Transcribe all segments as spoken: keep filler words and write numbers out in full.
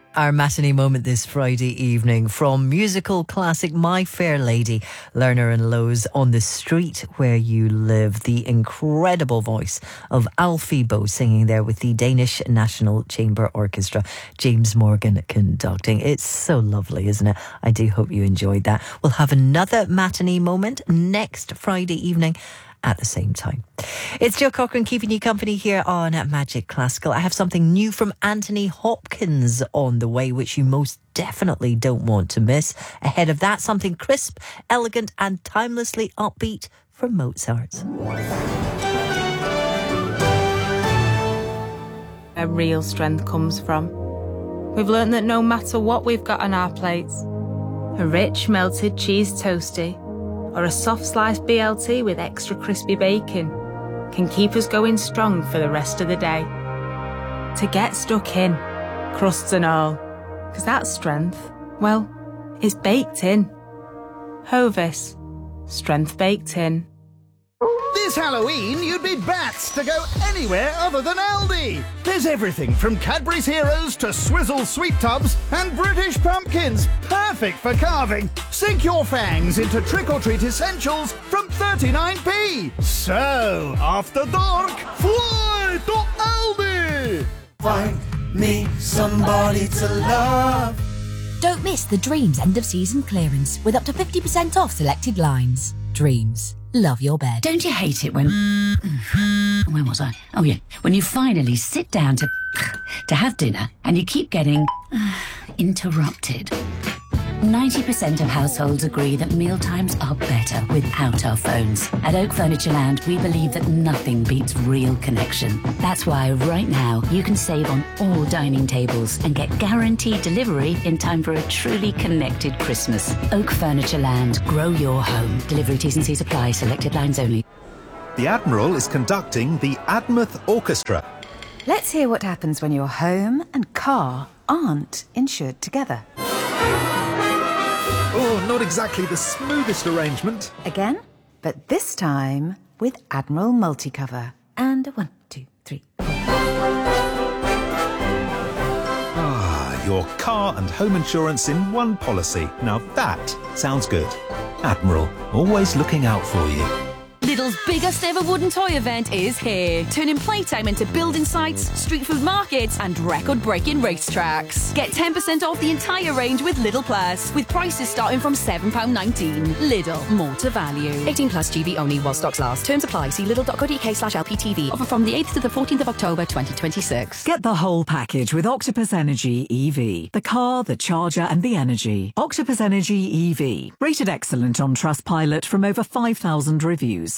Our matinee moment this Friday evening from musical classic My Fair Lady, Lerner and Lowe's On the Street Where You Live. The incredible voice of Alfie Boe singing there with the Danish National Chamber Orchestra. James Morgan conducting. It's so lovely, isn't it? I do hope you enjoyed that. We'll have another matinee moment next Friday evening at the same time. It's Jill Cochran keeping you company here on Magic Classical. I have something new from Anthony Hopkins on the way, which you most definitely don't want to miss. Ahead of that, something crisp, elegant and timelessly upbeat from Mozart. Where real strength comes from. We've learnt that no matter what we've got on our plates, a rich melted cheese toastie or a soft sliced B L T with extra crispy bacon can keep us going strong for the rest of the day. To get stuck in, crusts and all, because that strength, well, is baked in. Hovis, strength baked in. This Halloween, you'd be bats to go anywhere other than Aldi. There's everything from Cadbury's Heroes to Swizzle Sweet Tubs and British pumpkins. Perfect for carving. Sink your fangs into trick-or-treat essentials from thirty-nine p. So, after dark, fly to Aldi. Find me somebody to love. Don't miss the Dreams end of season clearance with up to fifty percent off selected lines. Dreams. Love your bed. Don't you hate it when... Where was I? Oh, yeah. When you finally sit down to... to have dinner and you keep getting... interrupted. ninety percent of households agree that mealtimes are better without our phones. At Oak Furniture Land, we believe that nothing beats real connection. That's why right now you can save on all dining tables and get guaranteed delivery in time for a truly connected Christmas. Oak Furniture Land. Grow your home. Delivery T's and C's apply. Selected lines only. The Admiral is conducting the Admouth Orchestra. Let's hear what happens when your home and car aren't insured together. Oh, not exactly the smoothest arrangement. Again, but this time with Admiral Multicover. And a one, two, three, four. Ah, your car and home insurance in one policy. Now that sounds good. Admiral, always looking out for you. Lidl's biggest ever wooden toy event is here, turning playtime into building sites, street food markets and record-breaking racetracks. Get ten percent off the entire range with Lidl Plus, with prices starting from seven pounds nineteen. Lidl, more to value. eighteen plus G B only while stocks last. Terms apply. See lidl.co.uk slash LPTV. Offer from the eighth to the fourteenth of October twenty twenty-six. Get the whole package with Octopus Energy E V. The car, the charger and the energy. Octopus Energy E V. Rated excellent on Trustpilot from over five thousand reviews.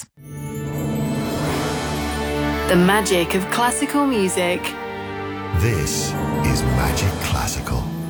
The magic of classical music. This is Magic Classical.